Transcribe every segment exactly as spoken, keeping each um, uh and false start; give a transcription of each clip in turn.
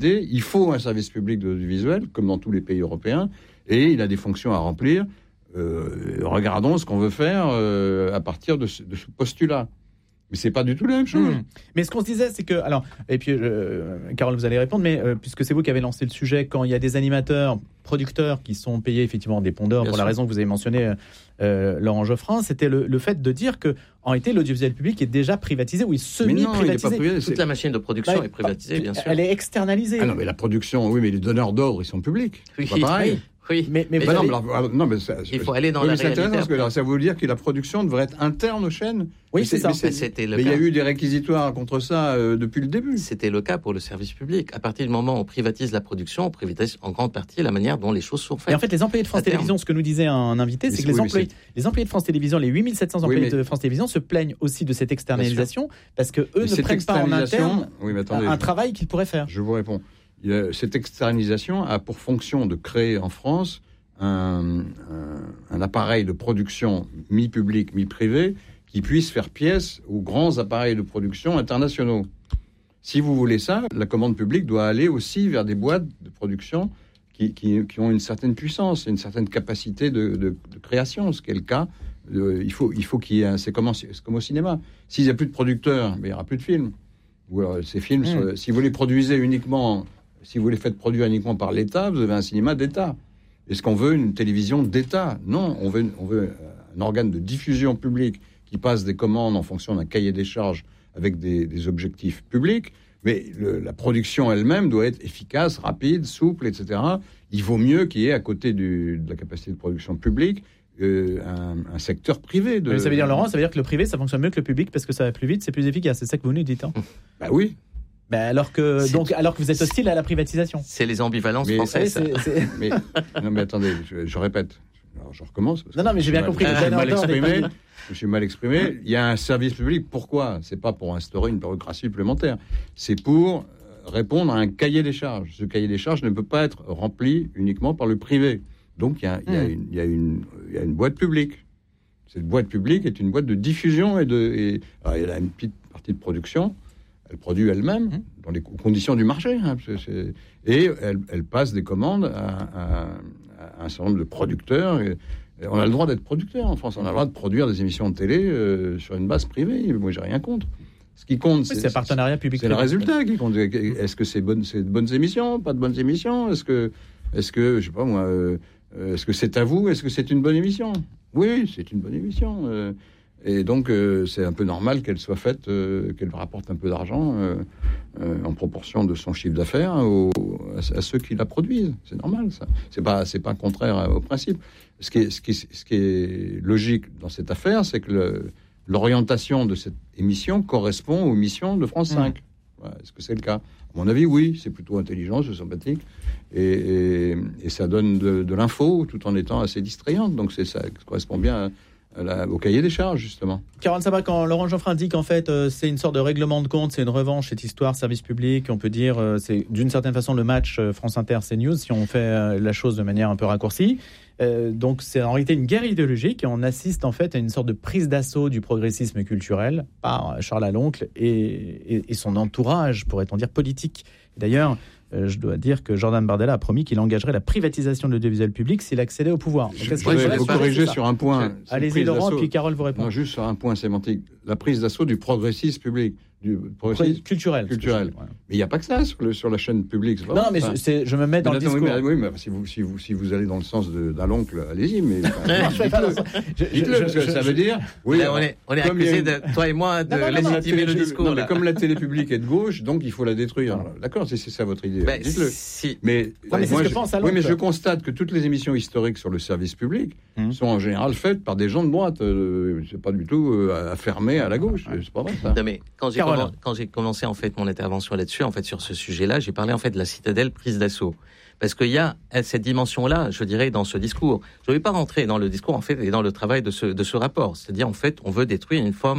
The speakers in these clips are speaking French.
Il faut un service public de l'audiovisuel, comme dans tous les pays européens, et il a des fonctions à remplir. Euh, regardons ce qu'on veut faire euh, à partir de ce, de ce postulat. Mais c'est pas du tout la même chose. Mmh. Mais ce qu'on se disait, c'est que, alors, et puis, euh, Carole, vous allez répondre, mais euh, puisque c'est vous qui avez lancé le sujet, quand il y a des animateurs, producteurs qui sont payés effectivement des pondeurs, Bien pour sûr. La raison que vous avez mentionnée, euh, Laurent Geoffrin, c'était le, le fait de dire que, en réalité, l'audiovisuel public est déjà privatisé ou est semi-privatisé. Privé, Toute la machine de production bah, est privatisée, bien sûr. Elle est externalisée. Ah non, mais la production, oui, mais les donneurs d'ordre, ils sont publics. Oui, c'est pas pareil. Oui. Oui, mais, mais, mais bah non, avez... mais, non, mais ça, il faut aller dans oui, la réalité. Parce que là, ça veut dire que la production devrait être interne aux chaînes. Oui, c'est, c'est ça. Mais, c'est, c'était le mais il y a eu des réquisitoires contre ça euh, depuis le début. C'était le cas pour le service public. À partir du moment où on privatise la production, on privatise en grande partie la manière dont les choses sont faites. Et en fait, les employés de France Télévisions, ce que nous disait un invité, c'est mais que les, oui, employés, c'est... les employés de France Télévisions, les huit mille sept cents employés oui, mais... de France Télévisions se plaignent aussi de cette externalisation parce que eux ne prennent pas en interne oui, mais attendez, un je... travail qu'ils pourraient faire. Je vous réponds. Cette externalisation a pour fonction de créer en France Un, un, un appareil de production mi-public, mi-privé, qui puisse faire pièce aux grands appareils de production internationaux. Si vous voulez ça, la commande publique doit aller aussi vers des boîtes de production qui, qui, qui ont une certaine puissance, une certaine capacité de, de, de création, ce qui est le cas. De, il, faut, il faut qu'il y ait un, c'est, comme, c'est comme au cinéma. S'il n'y a plus de producteurs, il n'y aura plus de films. Ou alors, ces films, mmh. soit, si vous les produisez uniquement, si vous les faites produire uniquement par l'État, vous avez un cinéma d'État. Est-ce qu'on veut une télévision d'État ? Non, on veut, on veut un organe de diffusion publique qui passe des commandes en fonction d'un cahier des charges avec des, des objectifs publics, mais le, la production elle-même doit être efficace, rapide, souple, et cetera. Il vaut mieux qu'il y ait à côté du, de la capacité de production publique euh, un, un secteur privé. De... Mais ça veut dire, Laurent, ça veut dire que le privé, ça fonctionne mieux que le public parce que ça va plus vite, c'est plus efficace. C'est ça que vous nous dites, hein ? Bah oui. Ben alors que donc alors que vous êtes hostile à la privatisation. C'est les ambivalences mais, françaises. C'est, c'est... Mais, non mais attendez, je, je répète. Alors je recommence. Parce non non mais j'ai bien compris. Je suis mal exprimé. Je suis mal exprimé. Il y a un service public. Pourquoi ? C'est pas pour instaurer une bureaucratie supplémentaire. C'est pour répondre à un cahier des charges. Ce cahier des charges ne peut pas être rempli uniquement par le privé. Donc il y a, il y a, une, il y a, une, il y a une boîte publique. Cette boîte publique est une boîte de diffusion et de. Et, alors, il y a une petite partie de production. Elle produit elle-même, mmh. dans les conditions du marché. Hein, c'est, c'est, et elle, elle passe des commandes à, à, à un certain nombre de producteurs. Et, et on a le droit d'être producteur en France. On a le droit de produire des émissions de télé euh, sur une base privée. Moi, j'ai rien contre. Ce qui compte, oui, c'est, c'est le partenariat public. C'est le résultat qui compte. Est-ce que c'est, bonne, c'est de bonnes émissions ? Pas de bonnes émissions ? Est-ce que, est-ce que, je sais pas moi, euh, est-ce que c'est à vous ? Est-ce que c'est une bonne émission ? Oui, c'est une bonne émission. Euh, Et donc, euh, c'est un peu normal qu'elle soit faite, euh, qu'elle rapporte un peu d'argent euh, euh, en proportion de son chiffre d'affaires aux, à, à ceux qui la produisent. C'est normal, ça. C'est pas, c'est pas contraire au principe. Ce qui est, ce qui, ce qui est logique dans cette affaire, c'est que le, l'orientation de cette émission correspond aux missions de France cinq. Mmh. Ouais, est-ce que c'est le cas ? À mon avis, oui. C'est plutôt intelligent, c'est sympathique. Et, et, et ça donne de, de l'info tout en étant assez distrayante. Donc, c'est, ça correspond bien à, La, au cahier des charges, justement. Caroline Sabat, quand Laurent Geoffrin dit qu'en fait, euh, c'est une sorte de règlement de compte, c'est une revanche, cette histoire, service public, on peut dire, euh, c'est d'une certaine façon le match euh, France Inter, CNews, si on fait euh, la chose de manière un peu raccourcie. Euh, donc, c'est en réalité une guerre idéologique et on assiste en fait à une sorte de prise d'assaut du progressisme culturel par Charles Aloncle et, et, et son entourage, pourrait-on dire, politique. D'ailleurs, Euh, je dois dire que Jordan Bardella a promis qu'il engagerait la privatisation de l'audiovisuel public s'il accédait au pouvoir. Donc, je voudrais vous corriger sur un point. Allez-y Laurent, puis Carole vous répond. Non, juste sur un point sémantique. La prise d'assaut du progressisme public. Du progressisme culturel. culturel. Ouais. Mais il n'y a pas que ça sur, le, sur la chaîne publique. C'est pas non, vrai, mais c'est, je me mets dans mais le discours. Oui, mais, oui, mais si, vous, si, vous, si vous allez dans le sens de, d'un oncle, allez-y. Mais enfin, je dites-le, dites-le parce que ça veut dire... Oui, là, on est, on est accusé, une... de, toi et moi, de légitimer le discours. Non, mais comme la télé publique est de gauche, donc il faut la détruire. Alors, d'accord, c'est, c'est ça votre idée. Ben, dites-le. Si. Mais, non, mais c'est moi, ce que je, pense Aloncle. oui, mais je constate que toutes les émissions historiques sur le service public hum. sont en général faites par des gens de droite. Euh, c'est pas du tout euh, affermé à la gauche. C'est pas vrai, ça. Non, mais quand j'ai, commen- quand j'ai commencé en fait mon intervention là-dessus, en fait sur ce sujet-là, j'ai parlé en fait de la citadelle prise d'assaut. Parce qu'il y a cette dimension-là, je dirais, dans ce discours. Je ne vais pas rentrer dans le discours, en fait, et dans le travail de ce, de ce rapport. C'est-à-dire, en fait, on veut détruire une forme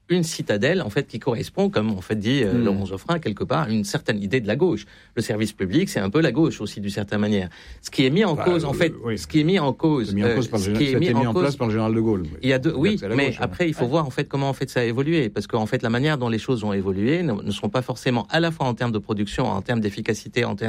une citadelle en fait qui correspond, comme en fait dit euh, mmh. Laurent Geoffrin quelque part, à une certaine idée de la gauche. Le service public, c'est un peu la gauche aussi d'une certaine manière. Ce qui est mis en bah, cause, en fait, euh, oui. ce qui est mis en cause, mis en, cause euh, par le ce général, qui est mis, mis en, en place cause, par le général de Gaulle. Il y a deux, oui, mais gauche, après il faut ouais. voir en fait comment en fait ça a évolué, parce qu'en fait la manière dont les choses ont évolué ne, ne sont pas forcément à la fois en termes de production, en termes d'efficacité, en termes